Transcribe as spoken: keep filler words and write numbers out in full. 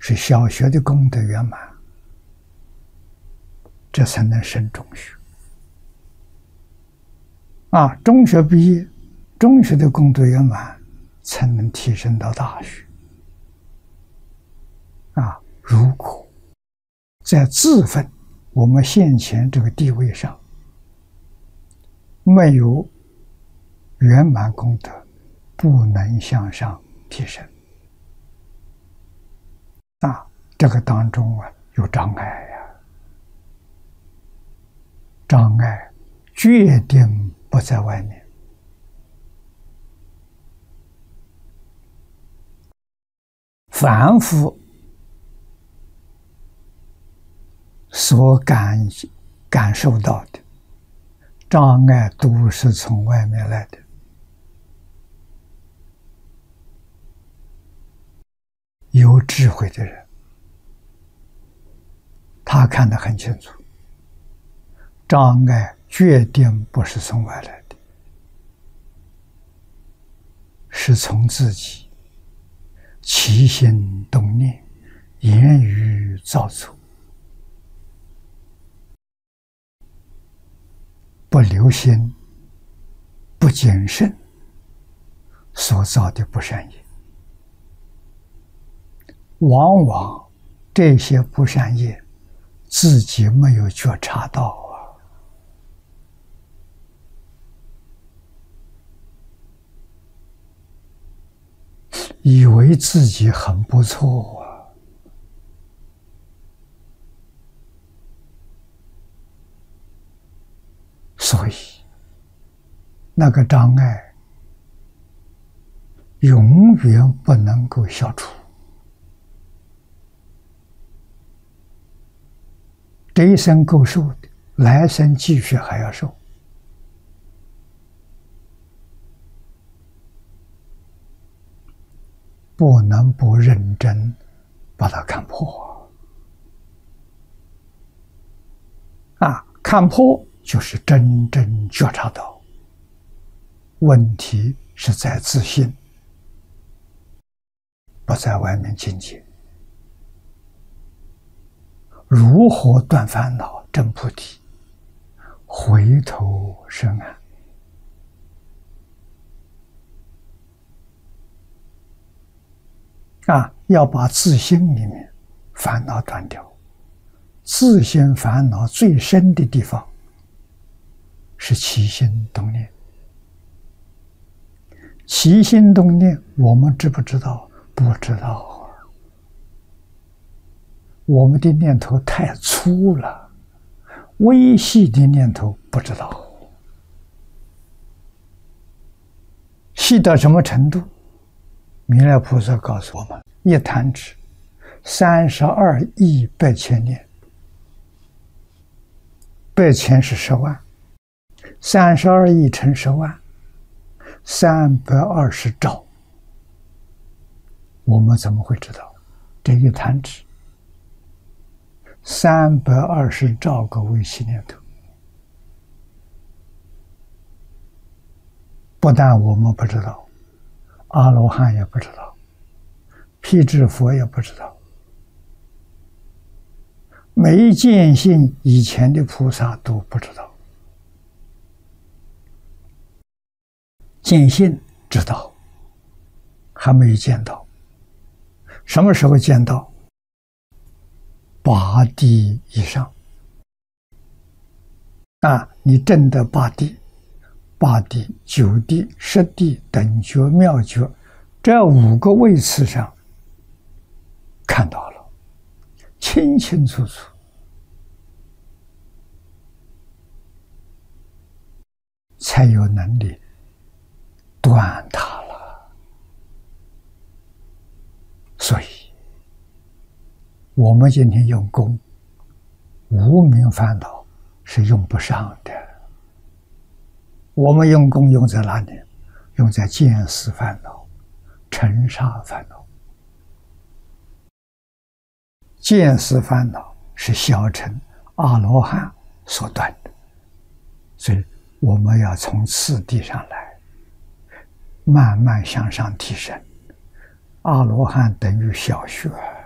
是小学的功德圆满，这才能升中学。啊，中学毕业，中学的功德圆满，才能提升到大学。啊，如果在自分我们现前这个地位上没有圆满功德，不能向上提升。啊，这个当中啊有障碍呀、啊，障碍决定不在外面。凡夫所感感受到的障碍，都是从外面来的。有智慧的人，他看得很清楚，障碍决定不是从外来的，是从自己起心动念、言语造作，不留心、不谨慎所造的不善业。往往这些不善业自己没有觉察到啊，以为自己很不错啊，所以那个障碍永远不能够消除。这一生够受的，来生继续还要受。不能不认真把它看破。啊，看破就是真正觉察到问题是在自心，不在外面境界。如何断烦恼、证菩提？回头是岸。啊，要把自心里面烦恼断掉。自心烦恼最深的地方是起心动念。起心动念，我们知不知道？不知道。我们的念头太粗了，微细的念头不知道。细到什么程度？弥勒菩萨告诉我们：一弹指，三十二亿百千年。百千是十万，三十二亿乘十万，三百二十兆。我们怎么会知道？这一弹指。三百二十兆个微细念头，不但我们不知道，阿罗汉也不知道，辟支佛也不知道，没见性以前的菩萨都不知道，见性知道，还没见到。什么时候见到？八地以上啊，你证得八地、八地、九地、十地、等觉、妙觉，这五个位次上看到了，清清楚楚，才有能力断它了。所以我们今天用功，无明烦恼是用不上的。我们用功用在哪里？用在见思烦恼、尘沙烦恼。见思烦恼是小乘阿罗汉所断的，所以我们要从次第上来，慢慢向上提升。阿罗汉等于小学。